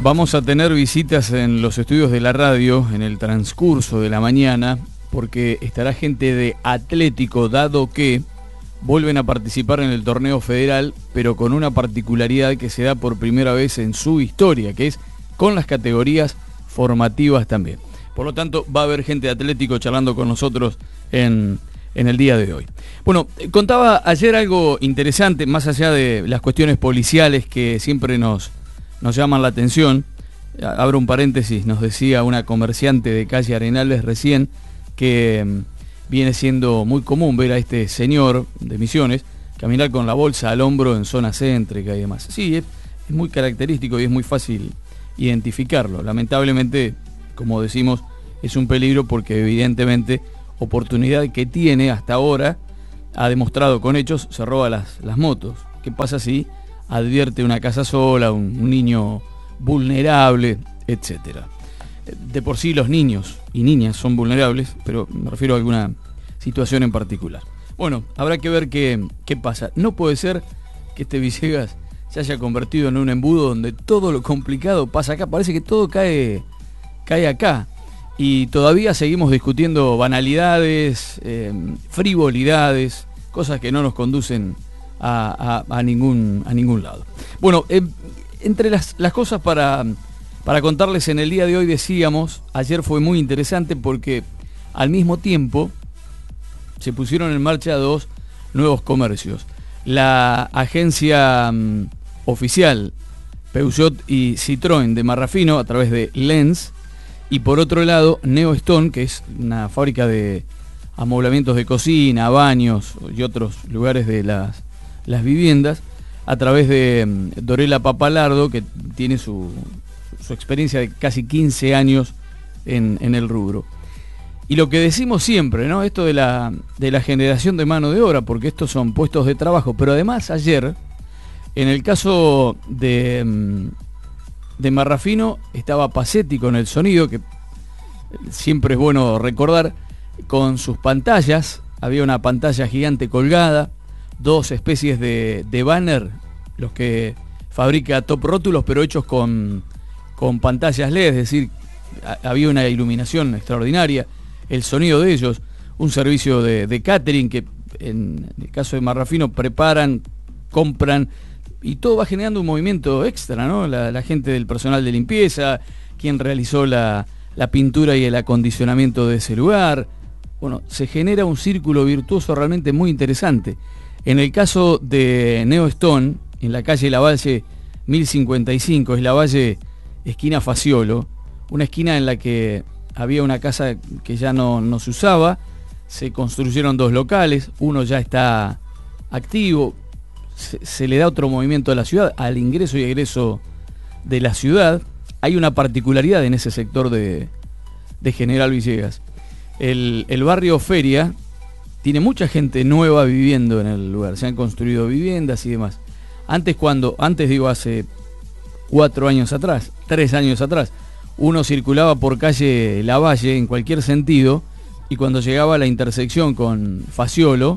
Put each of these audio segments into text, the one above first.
Vamos a tener visitas en los estudios de la radio en el transcurso de la mañana, porque estará gente de Atlético, dado que vuelven a participar en el torneo federal, pero con una particularidad que se da por primera vez en su historia, que es con las categorías formativas también. Por lo tanto, va a haber gente de Atlético charlando con nosotros en el día de hoy. Bueno, contaba ayer algo interesante, más allá de las cuestiones policiales que siempre nos llaman la atención. Abro un paréntesis, nos decía una comerciante de calle Arenales recién que viene siendo muy común ver a este señor de Misiones caminar con la bolsa al hombro en zona céntrica y demás. Sí, es muy característico y es muy fácil identificarlo. Lamentablemente, como decimos, es un peligro porque evidentemente oportunidad que tiene hasta ahora, ha demostrado con hechos, se roba las motos. ¿Qué pasa si advierte una casa sola, un niño vulnerable, etcétera? De por sí los niños y niñas son vulnerables, pero me refiero a alguna situación en particular. Bueno, habrá que ver qué pasa. No puede ser que este Villegas se haya convertido en un embudo donde todo lo complicado pasa acá. Parece que todo cae acá. Y todavía seguimos discutiendo banalidades, frivolidades, cosas que no nos conducen a ningún lado. Bueno, entre las cosas para contarles en el día de hoy, decíamos, ayer fue muy interesante porque al mismo tiempo se pusieron en marcha dos nuevos comercios. La agencia oficial Peugeot y Citroën de Marrafino a través de Lens, y por otro lado Neo Stone, que es una fábrica de amoblamientos de cocina, baños y otros lugares de las viviendas, a través de Dorela Papalardo, que tiene su experiencia de casi 15 años en el rubro. Y lo que decimos siempre, ¿no? Esto de la generación de mano de obra, porque estos son puestos de trabajo, pero además ayer, en el caso de Marrafino, estaba Pacetti con el sonido, que siempre es bueno recordar, con sus pantallas. Había una pantalla gigante colgada, dos especies de banner, los que fabrica Top Rótulos, pero hechos con pantallas LED, es decir, había una iluminación extraordinaria, el sonido de ellos, un servicio de catering que en el caso de Marrafino preparan, compran, y todo va generando un movimiento extra, ¿no? La gente del personal de limpieza, quien realizó la pintura y el acondicionamiento de ese lugar. Bueno, se genera un círculo virtuoso realmente muy interesante. En el caso de Neo Stone, en la calle Lavalle 1055, es Lavalle esquina Faciolo, una esquina en la que había una casa que ya no se usaba, se construyeron dos locales, uno ya está activo, se le da otro movimiento a la ciudad, al ingreso y egreso de la ciudad. Hay una particularidad en ese sector de General Villegas. El barrio Feria tiene mucha gente nueva viviendo en el lugar, se han construido viviendas y demás. Antes digo hace 4 años atrás, 3 años atrás, uno circulaba por calle Lavalle en cualquier sentido, y cuando llegaba a la intersección con Faciolo,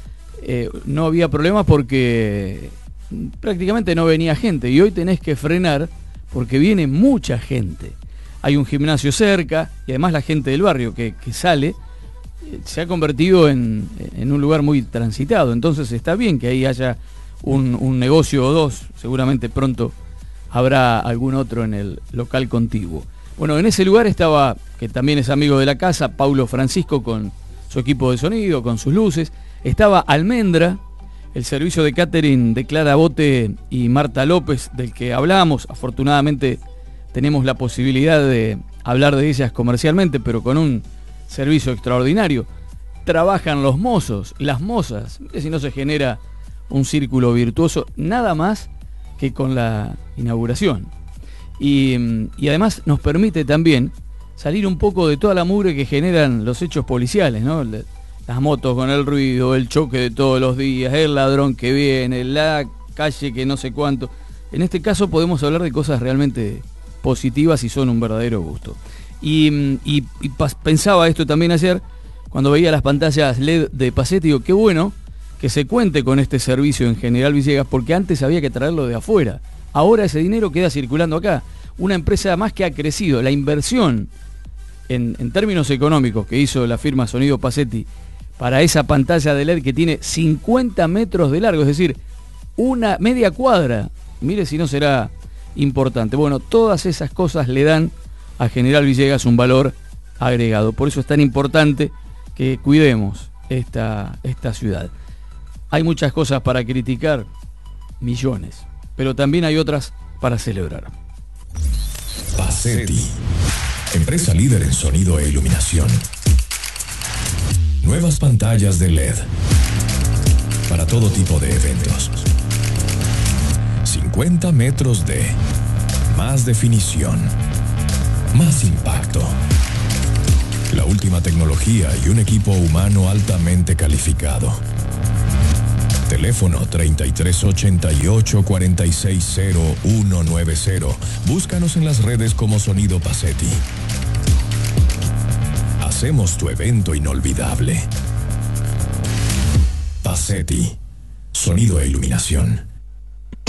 no había problemas porque prácticamente no venía gente, y hoy tenés que frenar porque viene mucha gente. Hay un gimnasio cerca, y además la gente del barrio que sale se ha convertido en un lugar muy transitado. Entonces está bien que ahí haya un negocio o dos, seguramente pronto habrá algún otro en el local contiguo. Bueno, en ese lugar estaba, que también es amigo de la casa, Paulo Francisco con su equipo de sonido, con sus luces. Estaba Almendra, el servicio de catering de Clara Bote y Marta López, del que hablamos. Afortunadamente tenemos la posibilidad de hablar de ellas comercialmente, pero con un servicio extraordinario. Trabajan los mozos, las mozas, que si no se genera un círculo virtuoso, nada más que con la inauguración. Y además nos permite también salir un poco de toda la mugre que generan los hechos policiales, ¿no? Las motos con el ruido, el choque de todos los días, el ladrón que viene, la calle que no sé cuánto. En este caso podemos hablar de cosas realmente positivas y son un verdadero gusto. Y pensaba esto también ayer, cuando veía las pantallas LED de Pacetti, digo, qué bueno que se cuente con este servicio en General Villegas, porque antes había que traerlo de afuera. Ahora ese dinero queda circulando acá. una empresa más que ha crecido. La inversión en términos económicos que hizo la firma Sonido Paceti para esa pantalla de LED que tiene 50 metros de largo, es decir, una media cuadra. Mire si no será importante. Bueno, todas esas cosas le dan a General Villegas un valor agregado. Por eso es tan importante que cuidemos esta ciudad. Hay muchas cosas para criticar, millones, pero también hay otras para celebrar. Paceti, empresa líder en sonido e iluminación. Nuevas pantallas de LED para todo tipo de eventos. 50 metros de más definición, más impacto. La última tecnología y un equipo humano altamente calificado. Teléfono 3388-460-190. Búscanos en las redes como Sonido Paceti. Hacemos tu evento inolvidable. Paceti, sonido e iluminación.